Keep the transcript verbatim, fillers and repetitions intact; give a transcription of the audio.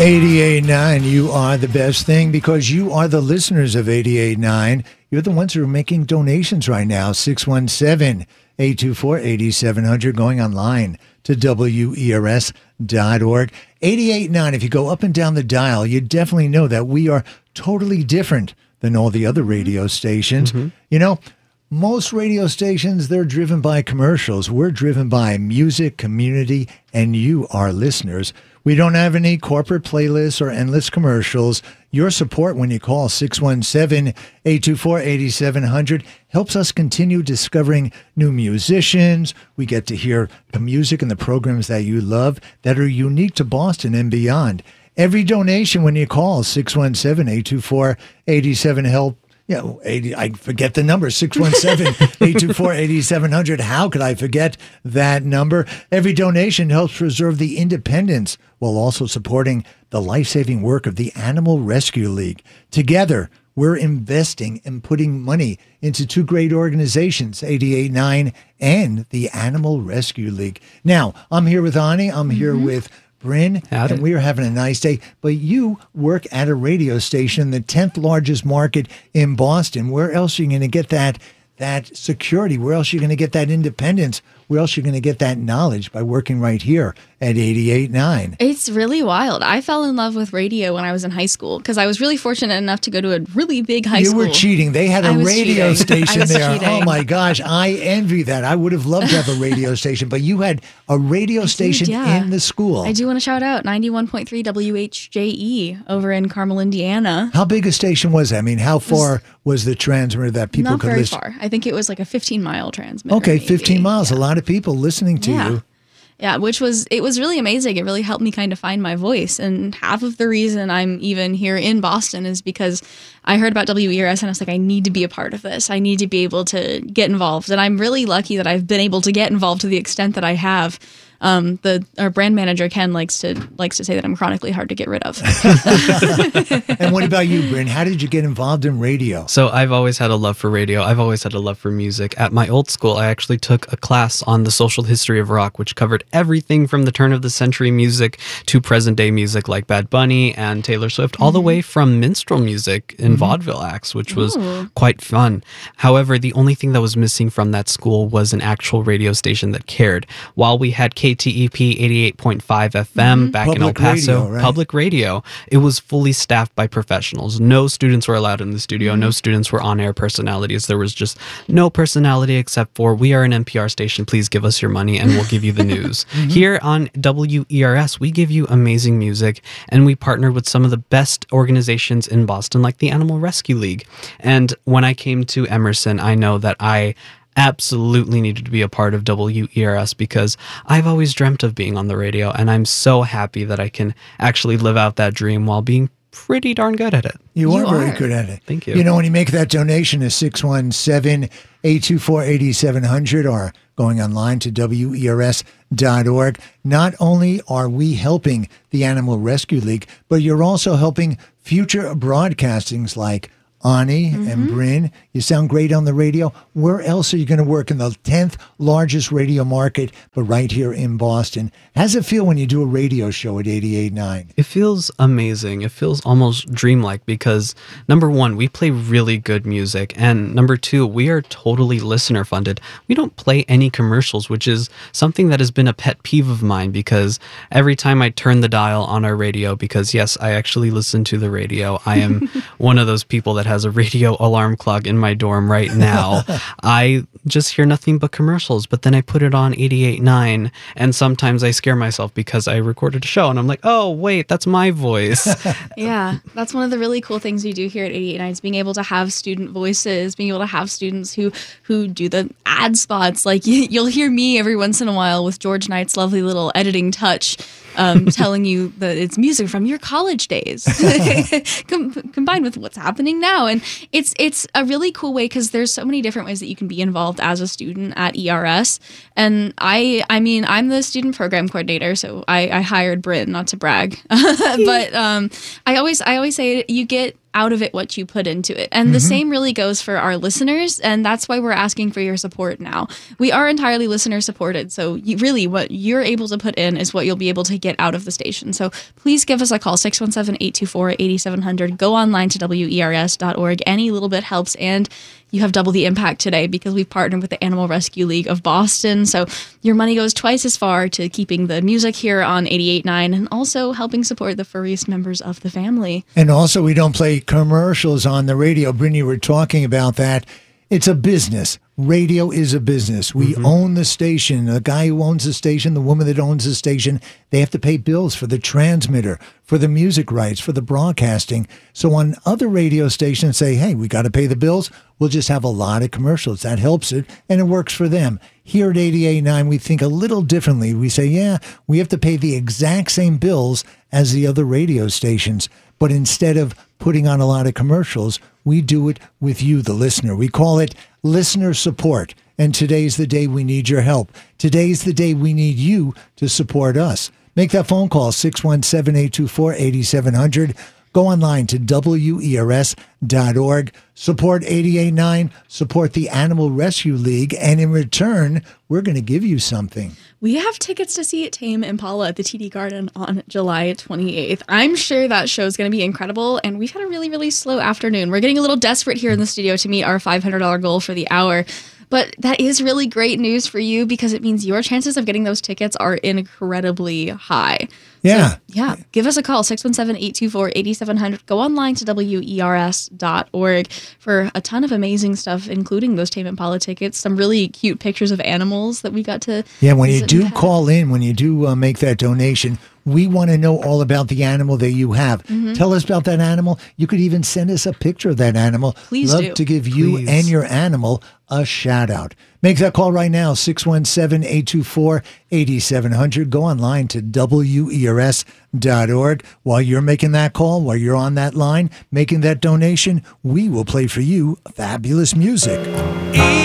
eighty-eight point nine, you are the best thing because you are the listeners of eighty-eight point nine. You're the ones who are making donations right now. six one seven, eight two four, eight seven zero zero, going online to W E R S dot org. eighty-eight point nine, if you go up and down the dial, you definitely know that we are totally different than all the other radio stations. Mm-hmm. You know, most radio stations, they're driven by commercials. We're driven by music, community, and you, our listeners. We don't have any corporate playlists or endless commercials. Your support when you call six one seven, eight two four, eight seven zero zero helps us continue discovering new musicians. We get to hear the music and the programs that you love that are unique to Boston and beyond. Every donation when you call six one seven, eight two four, eight seven zero zero, yeah, eighty, I forget the number, six one seven, eight two four, eight seven zero zero. How could I forget that number? Every donation helps preserve the independence while also supporting the life-saving work of the Animal Rescue League. Together, we're investing and putting money into two great organizations, eighty-eight point nine and the Animal Rescue League. Now, I'm here with Ani. I'm mm-hmm. here with Bryn, Howdy. And we are having a nice day. But you work at a radio station, the tenth largest market in Boston. Where else are you going to get that that security? Where else are you going to get that independence? Where else are you going to get that knowledge by working right here at eighty-eight point nine? It's really wild. I fell in love with radio when I was in high school because I was really fortunate enough to go to a really big high you school. You were cheating. They had a radio cheating. station there. Cheating. Oh, my gosh. I envy that. I would have loved to have a radio station, but you had a radio I station did, yeah. in the school. I do want to shout out ninety-one point three W H J E over in Carmel, Indiana. How big a station was that? I mean, how far was, was the transmitter that people not could very listen? Far. I think it was like a fifteen mile transmitter. Okay, maybe. fifteen miles. Yeah. A lot of people listening to yeah. you. Yeah, which was, it was really amazing. It really helped me kind of find my voice. And half of the reason I'm even here in Boston is because I heard about W E R S and I was like, I need to be a part of this. I need to be able to get involved. And I'm really lucky that I've been able to get involved to the extent that I have. Um, the our brand manager Ken likes to likes to say that I'm chronically hard to get rid of. And what about you, Bryn? How did you get involved in radio? So I've always had a love for radio. I've always had a love for music. At my old school, I actually took a class on the social history of rock, which covered everything from the turn of the century music to present day music like Bad Bunny and Taylor Swift, mm-hmm. all the way from minstrel music and mm-hmm. vaudeville acts, which was Ooh. quite fun. However, the only thing that was missing from that school was an actual radio station that cared. While we had K T E P eighty-eight point five F M mm-hmm. back public in El Paso, radio, right? Public radio, it was fully staffed by professionals. No students were allowed in the studio. Mm-hmm. No students were on-air personalities. There was just no personality except for, we are an N P R station. Please give us your money and we'll give you the news. Mm-hmm. Here on W E R S, we give you amazing music, and we partner with some of the best organizations in Boston, like the Animal Rescue League. And when I came to Emerson, I know that I absolutely needed to be a part of W E R S because I've always dreamt of being on the radio, and I'm so happy that I can actually live out that dream while being pretty darn good at it. You, you are, are very good at it. Thank you. You know, when you make that donation to six one seven, eight two four, eight seven zero zero or going online to W E R S dot org, not only are we helping the Animal Rescue League, but you're also helping future broadcastings like Ani mm-hmm. and Bryn. You sound great on the radio. Where else are you going to work in the tenth largest radio market, but right here in Boston? How does it feel when you do a radio show at eighty-eight point nine? It feels amazing. It feels almost dreamlike because, number one, we play really good music. And number two, we are totally listener funded. We don't play any commercials, which is something that has been a pet peeve of mine because every time I turn the dial on our radio, because yes, I actually listen to the radio. I am one of those people that has a radio alarm clock in my dorm right now. I just hear nothing but commercials, but then I put it on eighty-eight point nine, and sometimes I scare myself because I recorded a show and I'm like, oh, wait, that's my voice. Yeah, that's one of the really cool things we do here at eighty-eight point nine is being able to have student voices, being able to have students who who do the ad spots. Like you'll hear me every once in a while with George Knight's lovely little editing touch um, telling you that it's music from your college days Com- combined with what's happening now. And it's it's a really cool way because there's so many different ways that you can be involved as a student at E R S. And I I mean, I'm the student program coordinator, so I, I hired Bryn, not to brag. But um, I always I always say you get out of it what you put into it. And mm-hmm. the same really goes for our listeners. And that's why we're asking for your support now. We are entirely listener supported. So you, really what you're able to put in is what you'll be able to get out of the station. So please give us a call, six one seven, eight two four, eight seven zero zero. Go online to W E R S dot org. Any little bit helps. And you have double the impact today because we've partnered with the Animal Rescue League of Boston. So your money goes twice as far to keeping the music here on eighty-eight point nine and also helping support the furriest members of the family. And also, we don't play commercials on the radio. Brittany, we're talking about that. It's a business. Radio is a business. We mm-hmm. own the station. The guy who owns the station, the woman that owns the station, they have to pay bills for the transmitter, for the music rights, for the broadcasting. So when other radio stations say, hey, we got to pay the bills, we'll just have a lot of commercials. That helps it, and it works for them. Here at eighty-eight point nine, we think a little differently. We say, yeah, we have to pay the exact same bills as the other radio stations. But instead of putting on a lot of commercials, we do it with you, the listener. We call it listener support. And today's the day we need your help. Today's the day we need you to support us. Make that phone call, six one seven, eight two four, eight seven zero zero. Go online to W E R S dot org. Support eighty-eight point nine. Support the Animal Rescue League. And in return, we're going to give you something. We have tickets to see Tame Impala at the T D Garden on July twenty-eighth. I'm sure that show is going to be incredible, and we've had a really, really slow afternoon. We're getting a little desperate here in the studio to meet our five hundred dollars goal for the hour. But that is really great news for you because it means your chances of getting those tickets are incredibly high. Yeah. So, yeah. Give us a call, six one seven, eight two four, eight seven zero zero. Go online to W E R S dot org for a ton of amazing stuff, including those Tame Impala tickets, some really cute pictures of animals that we got to Yeah, when you do call in, when you do uh, make that donation, we want to know all about the animal that you have. Mm-hmm. Tell us about that animal. You could even send us a picture of that animal. Please Love do. to give you Please. and your animal a shout out. Make that call right now, six one seven, eight two four, eight seven zero zero. Go online to W E R S dot org. While you're making that call, while you're on that line, making that donation, we will play for you fabulous music.